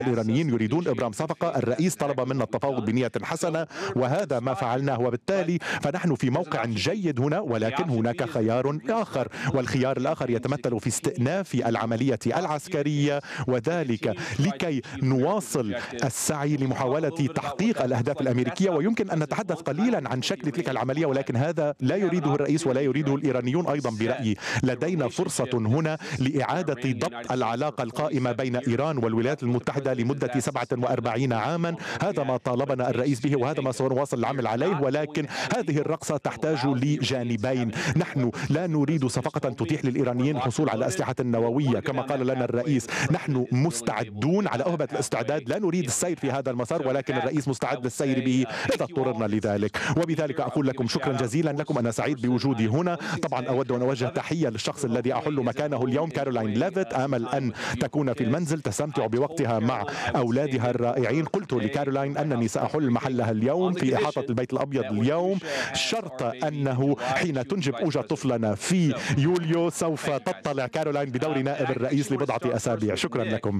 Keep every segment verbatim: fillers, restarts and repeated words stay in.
الإيرانيين يريدون إبرام صفقة، الرئيس طلب منا التفاوض بنية حسنة وهذا ما فعلناه، وبالتالي فنحن في موقع جيد هنا، ولكن هناك خيار آخر، والخيار الآخر يتمثل في استئناف العملية العسكرية، وذلك لكي نواصل السعي لمحاولة تحقيق الأهداف الأمريكية. ويمكن أن نتحدث قليلا عن شكل تلك العملية، ولكن هذا لا يريده الرئيس ولا يريده الإيرانيون أيضا برأيي. لدينا فرصة هنا لإعادة ضبط العلاقة القائمة بين إيران والولايات المتحدة لمدة سبعة وأربعين عاما، هذا ما طالبنا الرئيس به وهذا ما سنواصل العمل عليه. ولكن هذه الرقصة تحتاج لجانبين، نحن لا نريد صفقة تتيح للإيرانيين الحصول على أسلحة نووية كما قال لنا الرئيس، نحن مستعدون على أهبة الاستعداد، لا نريد السير في هذا المسار، ولكن الرئيس مستعد للسير به إذا اضطررنا لذلك. وبذلك أقول لكم شكرا جزيلا لكم، أنا سعيد بوجودي هنا. طبعا أود أن أوجه تحية للشخص الذي أحل مكانه اليوم، كارولاين ليفيت، آمل أن تكون في المنزل تستمتع بوقتها مع أولادها الرائعين. قلت لكارولاين أنني سأحل محلها اليوم في إحاطة البيت الأبيض اليوم، شرط أنه حين تنجب أوجا طفلنا في يوليو سوف تطلع كارولاين بدور نائب الرئيس لبضعة أسابيع. شكرا لكم.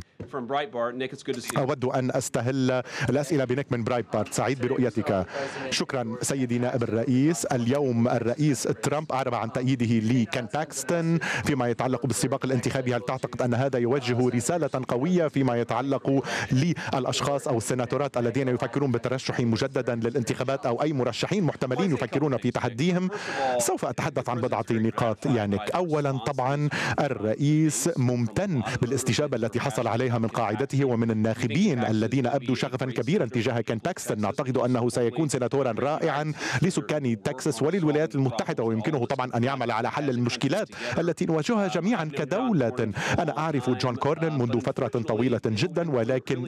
أود أن أستهل الأسئلة بنيك من برايتبارت، سعيد برؤيتك. شكرا سيدي نائب الرئيس. اليوم الرئيس ترامب أعرب عن تأييده لكين باكستون فيما يتعلق بالسباق الانتخابي، هل تعتقد أن هذا يوجه رسالة قوية فيما يتعلق للأشخاص أو السيناتورات الذين يفكرون بالترشح مجددا للانتخابات أو أي مرشحين محتملين يفكرون في تحديهم؟ سوف أتحدث عن بضعة نقاط يانك. أولا طبعا الرئيس ممتن بالاستجابة التي حصل عليها من قاعدته ومن الناخبين الذين أبدوا شغفا كبيرا تجاه كين باكستون. نعتقد أنه سيكون سيناتورا رائعا لسكان تكساس وللولايات المتحدة، ويمكنه طبعا أن يعمل على حل المشكلات التي نواجهها جميعا كدولة. أنا أعرف جون كورنن منذ فترة طويلة جدا، ولكن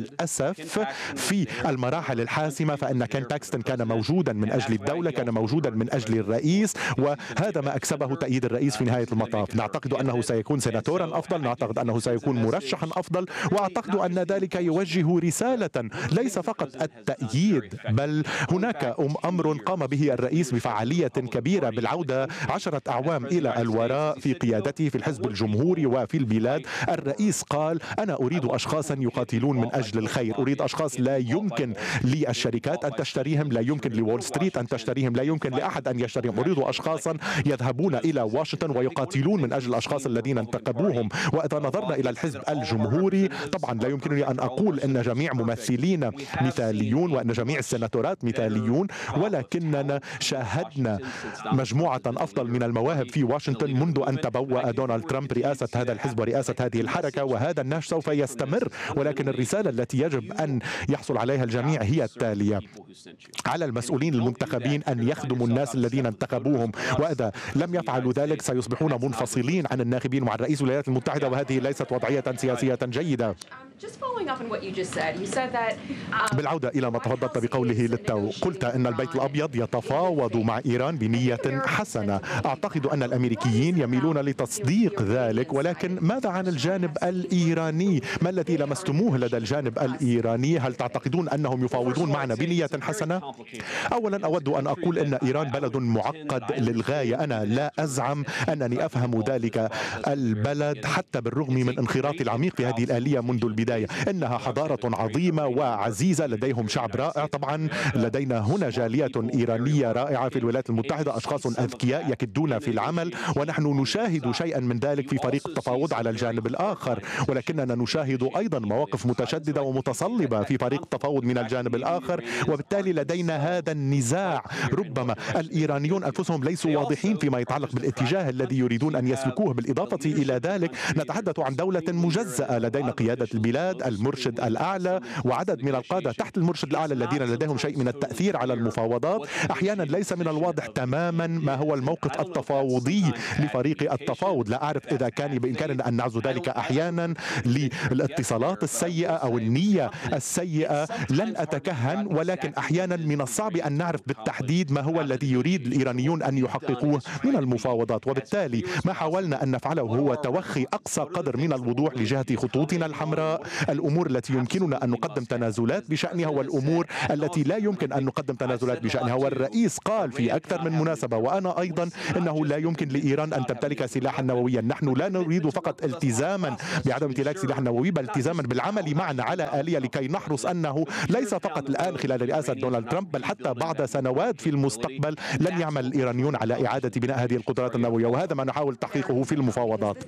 للأسف في المراحل الحاسمة فإن كين باكستون كان موجودا من أجل الدولة، كان موجودا من أجل الرئيس، وهذا ما أكسبه تأييد الرئيس في نهاية المطاف. نعتقد أنه سيكون سيناتورا أفضل، نعتقد أنه سيكون مرشحا أفضل، وأعتقد أن ذلك يوجه رسالة ليس فقط التأييد، بل هناك أمر قام به الرئيس بفعالية كبيرة بالعودة عشرة أعوام إلى الوراء في قيادته في الحزب الجمهوري وفي البلاد. الرئيس قال أنا أريد أشخاصا يقاتلون من أجل الخير، أريد أشخاص لا يمكن للشركات أن تشتريهم، لا يمكن لول ستريت أن تشتريهم، لا يمكن لأحد أن يشتريهم، أريد أشخاصا يذهبون إلى واشنطن ويقاتلون من أجل الأشخاص الذين انتخبوهم. وإذا نظرنا إلى الحزب الجمهوري طبعا لا يمكنني أن أقول أن جميع ممثلين مثاليون وأن جميع السيناتورات مثاليون، ولكننا شاهدنا مجموعة أفضل من المواهب في واشنطن منذ أن تبوأ دونالد ترامب رئاسة هذا الحزب ورئاسة هذه الحركة، وهذا النهج سوف يستمر. ولكن الرسالة التي يجب أن يحصل عليها الجميع هي التالية: على المسؤولين المنتخبين أن يخدموا الناس الذين انتخبوهم، وإذا لم يفعلوا ذلك سيصبحون منفصلين عن الناخبين وعن رئيس الولايات المتحدة، وهذه ليست وضعية سياسية جيدة. بالعودة إلى ما تفضلت بقوله للتو، قلت أن البيت الأبيض يتفاوض مع إيران بنية حسنة. أعتقد أن الأمريكيين يميلون لتصديق ذلك، ولكن ماذا عن الجانب الإيراني؟ ما الذي لمستموه لدى الجانب الإيراني؟ هل تعتقدون أنهم يفاوضون معنا بنية حسنة؟ أولا أود أن أقول أن إيران بلد معقد للغاية، أنا لا أزعم أنني أفهم ذلك البلد حتى بالرغم من انخراطي العميق في هذه الآلية منذ البداية. إنها حضارة عظيمة وعزيزة، لديهم شعب رائع، طبعا لدينا هنا جالية إيرانية رائعة في الولايات المتحدة، أشخاص أذكياء يكدون في العمل، ونحن نشاهد شيئا من ذلك في فريق التفاوض على الجانب الآخر، ولكننا نشاهد أيضا مواقف متشددة ومتصلبة في فريق التفاوض من الجانب الآخر، وبالتالي لدينا هذا النزاع. ربما الإيرانيون أنفسهم ليسوا واضحين فيما يتعلق بالاتجاه الذي يريدون أن يسلكوه. بالإضافة إلى ذلك نتحدث عن دولة مجزأة، لدينا قيادة البلاد، المرشد الأعلى وعدد من القادة تحت المرشد الأعلى الذين لديهم شيء من التأثير على المفاوضات. أحيانا ليس من الواضح تماما ما هو الموقف التفاوضي لفريق التفاوض، لا أعرف إذا كان بإمكاننا أن نعزو ذلك أحيانا للاتصالات السيئة أو النية السيئة، لن أتكهن، ولكن أحيانا من الصعب أن نعرف بالتحديد ما هو الذي يريد الإيرانيون أن يحققوه من المفاوضات. وبالتالي ما حاولنا أن نفعله هو توخي أقصى قدر من الوضوح لجهة خطوطنا الحمراء، الأمور التي يمكننا أن نقدم تنازلات بشأنها والأمور التي لا يمكن أن نقدم تنازلات بشأنها. والرئيس قال في أكثر من مناسبة وأنا أيضا أنه لا يمكن لإيران أن تمتلك سلاحا نوويا. نحن لا نريد فقط التزاما بعدم امتلاك سلاح نووي، بل التزاما الثمن بالعمل معا على آلية لكي نحرص أنه ليس فقط الآن خلال رئاسة دونالد ترامب بل حتى بعد سنوات في المستقبل لن يعمل الإيرانيون على إعادة بناء هذه القدرات النووية، وهذا ما نحاول تحقيقه في المفاوضات.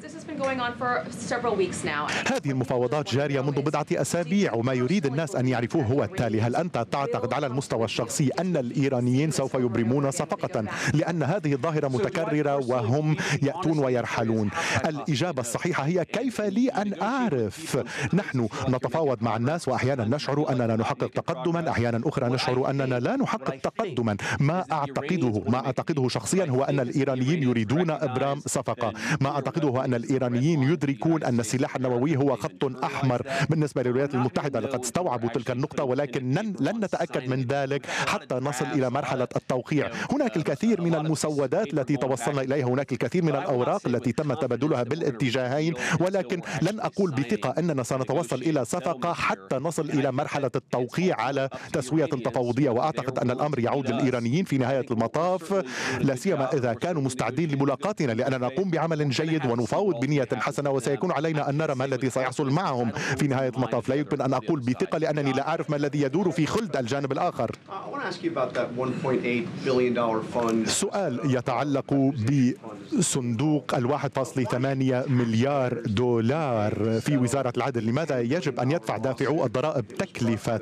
هذه المفاوضات جارية منذ بضعة أسابيع، وما يريد الناس أن يعرفوه هو التالي: هل أنت تعتقد على المستوى الشخصي أن الإيرانيين سوف يبرمون صفقة؟ لأن هذه الظاهرة متكررة وهم يأتون ويرحلون. الإجابة الصحيحة هي: كيف لي أن أعرف؟ نحن نتفاوض مع الناس وأحيانا نشعر أننا نحقق تقدما، أحيانا أخرى نشعر أننا لا نحقق تقدما. ما أعتقده ما أعتقده شخصيا هو أن الإيرانيين يريدون إبرام صفقة. ما أعتقده هو أن الإيرانيين يدركون أن السلاح النووي هو خط أحمر بالنسبة للولايات المتحدة. لقد استوعبوا تلك النقطة، ولكن لن نتأكد من ذلك حتى نصل إلى مرحلة التوقيع. هناك الكثير من المسودات التي توصلنا إليها، هناك الكثير من الأوراق التي تم تبادلها بالاتجاهين، ولكن لن أقول بثقة أننا سنتوصل إلى صفقة حتى نصل إلى مرحلة التوقيع على تسوية تفاوضية. وأعتقد أن الأمر يعود للإيرانيين في نهاية المطاف، لا سيما إذا كانوا مستعدين لملاقاتنا، لأننا نقوم بعمل جيد ونفاوض بنية حسنة، وسيكون علينا أن نرى ما الذي سيحصل معهم في نهاية المطاف. لا يمكن أن أقول بثقة لأنني لا أعرف ما الذي يدور في خلد الجانب الآخر. سؤال يتعلق بصندوق الواحد فاصلة ثمانية مليار دولار في وزارة العدل. لماذا يجب أن يدفع دافعو الضرائب تكلفة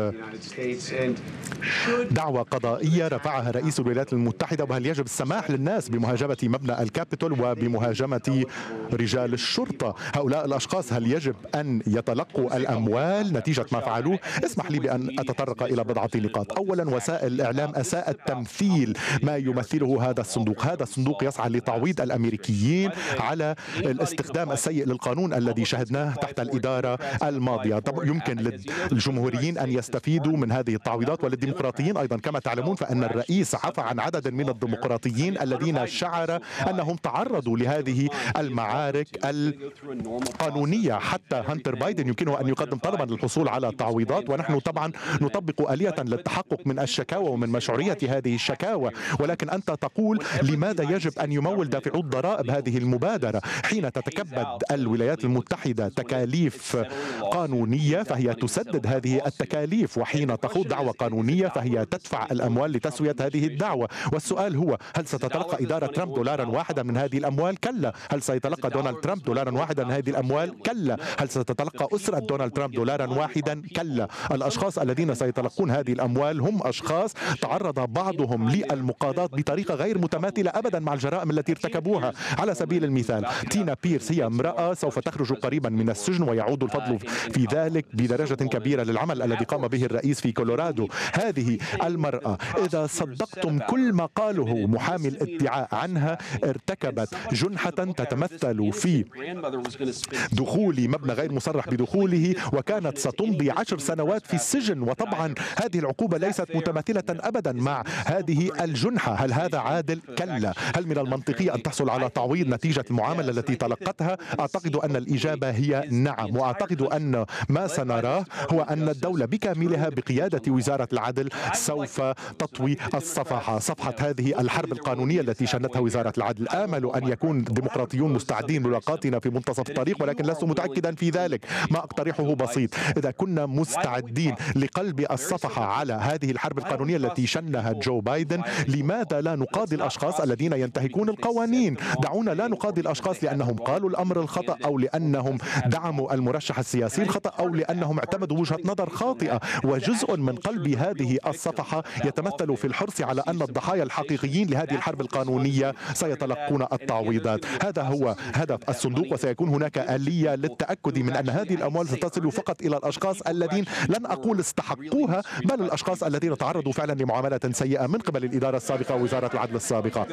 دعوى قضائية رفعها رئيس الولايات المتحدة؟ وهل يجب السماح للناس بمهاجمة مبنى الكابيتول وبمهاجمة رجال الشرطة؟ هؤلاء الأشخاص هل يجب أن يتلقوا الأموال نتيجة ما فعلوه؟ اسمح لي بأن أتطرق إلى بضعة نقاط. أولا، وسائل الإعلام أساءت تمثيل ما يمثله هذا الصندوق. هذا الصندوق يسعى لتعويض الأمريكيين على الاستخدام السيء للقانون الذي شهدناه تحت الإدارة الماضية. طب يمكن للجمهوريين أن يستفيدوا من هذه التعويضات وللديمقراطيين أيضا. كما تعلمون فإن الرئيس عفى عن عدد من الديمقراطيين الذين شعر أنهم تعرضوا لهذه المعارك القانونية. حتى هانتر بايدن يمكنه أن يقدم طلبا للحصول على تعويضات، ونحن طبعا نطبق آلية للتحقق من الشكاوى ومن مشروعية هذه الشكاوى. ولكن أنت تقول لماذا يجب أن يمول دافعو الضرائب هذه المبادرة؟ حين تتكبد الولايات المتحدة تكاليف قانونية فهي تسدد هذه التكاليف، وحين تخوض دعوى قانونية فهي تدفع الأموال لتسوية هذه الدعوة. والسؤال هو: هل ستتلقى إدارة ترامب دولارا واحدا من هذه الأموال؟ كلا. هل سيتلقى دونالد ترامب دولارا واحدا من هذه الأموال؟ كلا. هل ستتلقى أسرة دونالد ترامب دولارا واحدا؟ كلا. الأشخاص الذين سيتلقون هذه الأموال هم أشخاص تعرض بعضهم للمقاضاة بطريقة غير متماثلة أبدا مع الجرائم التي ارتكبوها. على سبيل المثال، تينا بيرس هي امرأة سوف تخرج قريبا من السجن، ويعود الفضل في ذلك بدرجة كبيرة للعمل الذي قام به الرئيس في كولورادو. هذه المرأة إذا صدقتم كل ما قاله محامي الادعاء عنها ارتكبت جنحة تتمثل في دخول مبنى غير مصرح بدخوله، وكانت ستمضي عشر سنوات في السجن. وطبعا هذه العقوبة ليست متماثلة أبدا مع هذه الجنحة. هل هذا عادل؟ كلا. هل من المنطقي أن تحصل على تعويض نتيجة المعاملة التي تلقتها؟ أعتقد أن الإجابة هي نعم. وأعتقد أن ما سنراه هو أن الدولة بكاملها بقيادة وزارة العدل سوف تطوي الصفحة صفحة هذه الحرب القانونية التي شنتها وزارة العدل. آمل أن يكون الديمقراطيون مستعدين لملاقاتنا في منتصف الطريق، ولكن لست متأكدا في ذلك. ما أقترحه بسيط: إذا كنا مستعدين لقلب الصفحة على هذه الحرب القانونية التي شنها جو بايدن، لماذا لا نقاضي الأشخاص الذين ينتهكون القوانين؟ دعونا لا نقاضي الأشخاص لأنهم قالوا الأمر الخطأ، أو لأنهم دعموا المرشح السياسي الخطأ، أو لأنهم اعتمدوا وجهة نظر خاطئة. وجزء من قلب هذه الصفحة يتمثل في الحرص على أن الضحايا الحقيقيين لهذه الحرب القانونية سيتلقون التعويضات. هذا هو هدف الصندوق، وسيكون هناك آلية للتأكد من أن هذه الأموال ستصل فقط إلى الأشخاص الذين لن أقول استحقوها، بل الأشخاص الذين تعرضوا فعلا لمعاملة سيئة من قبل الإدارة السابقة ووزارة العدل السابقة.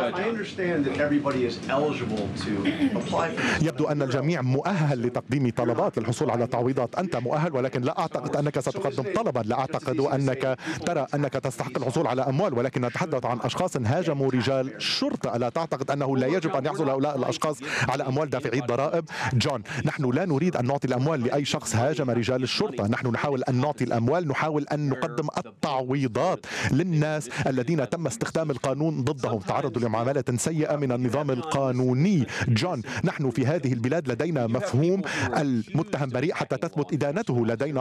يبدو أن الجميع مؤهل لتقديم طلبات للحصول على تعويضات. أنت مؤهل، ولكن لا أعتقد أنك ستقدم طلبا. لا أعتقد أنك ترى أنك تستحق الحصول على أموال، ولكن نتحدث عن أشخاص هاجموا رجال شرطة. ألا تعتقد أنه لا يجب أن يحصل هؤلاء الأشخاص على أموال دافعي الضرائب؟ جون، نحن لا نريد أن نعطي الأموال لأي شخص هاجم رجال الشرطة. نحن نحاول أن نعطي الأموال، نحاول أن نقدم التعويضات للناس الذين تم استخدام القانون ضدهم، تعرضوا لمعاملة سيئة سيئة من النظام القانوني. جون، نحن في هذه البلاد لدينا مفهوم المتهم بريء حتى تثبت إدانته، لدينا